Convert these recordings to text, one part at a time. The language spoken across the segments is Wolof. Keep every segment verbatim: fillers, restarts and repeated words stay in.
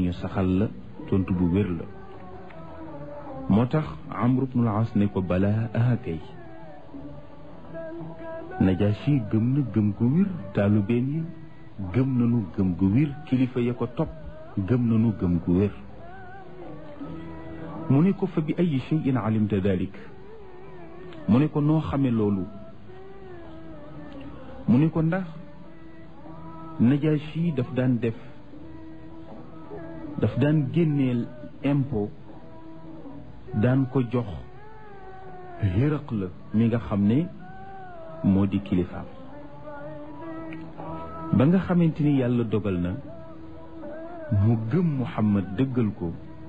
ñu saxal la tontu bu wér la moo tax Amru bnul As ne ko balaa aha kay Najaasi gëm na gëm gu wér taalubeen yi gëm nañu gëm gu wér kilifa ya ko topp gëm nañu gëm gu wér mu ne ko fa bi ay shay'in alimta dalik mu ne ko noo xame loolu mu ne ko ndax Najaasi daf daan def daf daan génneel impôt daan ko jox Hiraqla mi nga xam ne moo di kilifaam ba nga xamante ni yàlla dogal na mu gëm Muhammad dëggal ko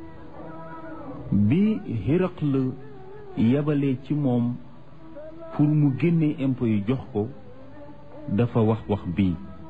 bi Hiraqla yabalee ci moom pour mu génnee impôt yi jox ko dafa wax wax bii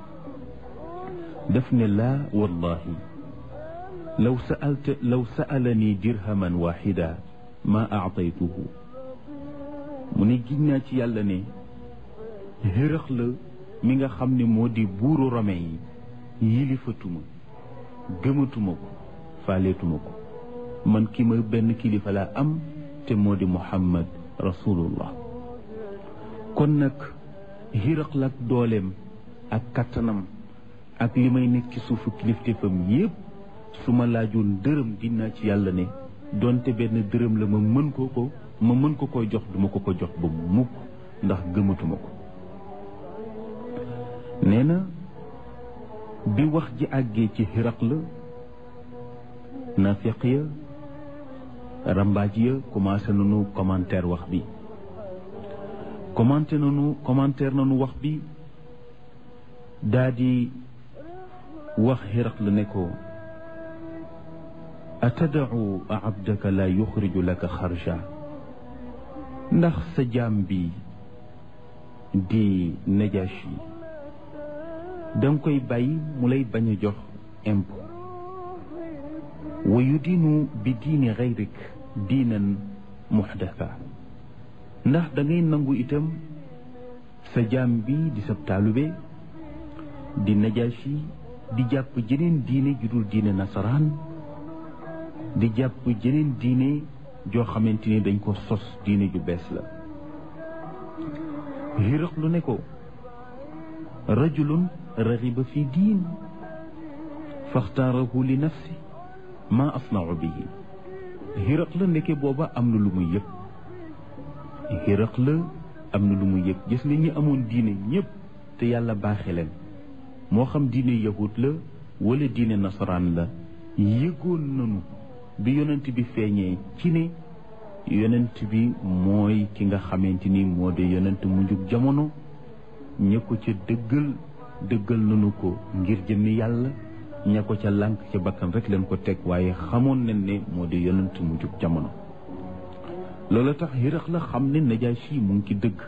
daf ne laa wallahi law sa'alta law sa'alani dirhaman waxida ma aataytuhu mu ne giñ naa ci yàlla ne Hiraqla mi nga xam ne moo di buuru Rome yi yilifatuma gëmatuma ko faaleetuma ko man ki ma benn kilifa laa am te moo di Muhammad rasulullah kon nag Hiraqla ak dooleem ak kattanam ak li may nekk ci suufu kilifteefam yépp su ma laajoon dërëm dinaa ci yàlla ne donte benn dërëm la ma mën ko ko ma mën ko koy jox duma ko ko jox ba mukk ndax gëmatuma ko nee na bi wax ji àggee ci Hiraqla nafiq ya rambaaj ya commencé nañu commentaire wax bi commenté nañu commentaire nañu wax bi daa di wax Hiraqla ne ko atadau abdaka la yuxriju laka xarja ndax sa jaam bi di Najaasi danga koy bàyyi mu lay bañ a jox impôt wa yudiinu bi diini xayrik diinan muxdasa ndax da ngay nangu itam sa jaam bi di sab taalube di Najaasi di jàpp jeneen diine ju dul diine nasaraan di jàpp jeneen diine joo xamante ni dañ ko sos diine ju bees la Hiraqlu ne ko rajulun raxiba fi diin faxtaarahu li nafsi ma asnau bihi Hiraqla ndeke booba am na lu muy yëg Hiraqla am na lu muy yëg gis nga ñi amoon diine ñépp te yàlla baaxe leen moo xam diine yahud la wala diine nasaraan la yëgoon nañu bi yonent bi feeñee ci ne yonent bi mooy ki nga xamante ni moo de yonent mu njug jamono ña ko ca dëggal dëggal nañu ko ngir jëmmi yàlla ña ko ca lànk ca bakkan rek leen ko teg waaye xamoon nañ ne moo de yonent mu njug jamono loolu tax Hiraqla xam ne Najaasi mu ngi ci dëgg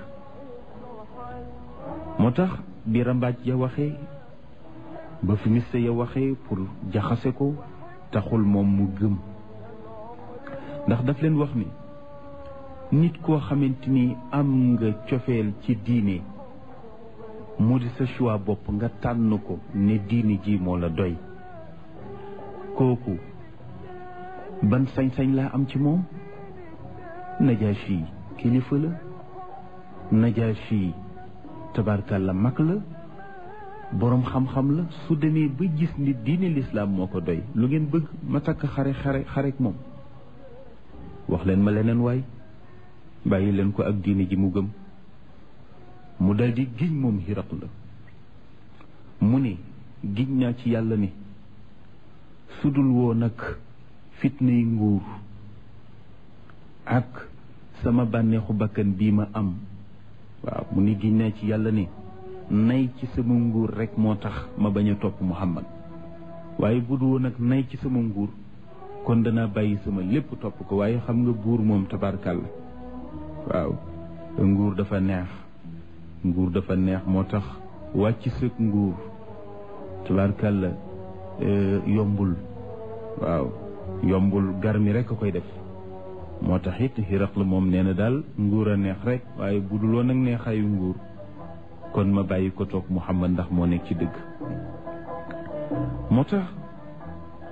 moo tax bi rambaaj ya waxee ba fi miste ya waxee pour jaxase ko taxul moom mu gëm ndax daf leen wax ni nit koo xamante ni am nga cofeel ci diine mu di sa choix bopp nga tànn ko ne diine ji moo la doy kooku ban sañ-sañ laa am ci moom Najaasi kilifa la Najaasi tabarkalla mag la boroom xam-xam la su demee ba gis ni diine lislaam moo ko doy lu ngeen bëgg ma takk xare xare xarek moom wax leen ma leneen waay bàyyi leen ko ak diine ji mu gëm mu daldi giñ moom Hiraqla mu ne giñ naa ci yàlla ne sudul woo nag fitnay nguur ak sama bànneexu bakkan bii ma am waaw mu ne giñ naa ci yàlla ne nay ci sama nguur rek moo tax ma bañ a topp Muhammad waaye bu dul woon nag nay ci sama nguur kon danaa bàyyi sama lépp topp ko waaye xam nga buur moom tabarkàlla waaw nguur dafa neex nguur dafa neex moo tax wàcc sëg nguur tabarkàlla yombul waaw yombul garmi rek a koy def moo tax it Hiraqla moom nee na daal nguur a neex rek waaye bu dul woon nag neexaayu nguur kon ma bàyyi ko toog Muhammad ndax moo nekk ci dëgg moo tax